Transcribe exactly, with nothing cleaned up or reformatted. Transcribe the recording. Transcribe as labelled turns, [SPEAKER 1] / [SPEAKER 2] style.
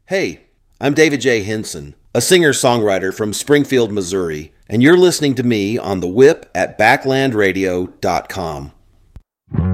[SPEAKER 1] Hey, I'm David J. Henson, a singer-songwriter from Springfield, Missouri, and you're listening to me on The Whip at backland radio dot com.